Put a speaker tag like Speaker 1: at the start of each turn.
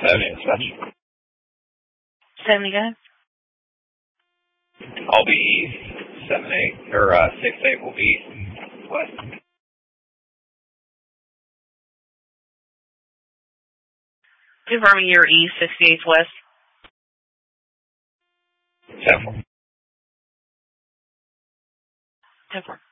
Speaker 1: 70 dispatch.
Speaker 2: 70 guys?
Speaker 1: I'll be east. 7-8, or 6-8 will be east and west.
Speaker 2: Confirming your east, 68 west.
Speaker 1: 10-4.
Speaker 2: 10-4.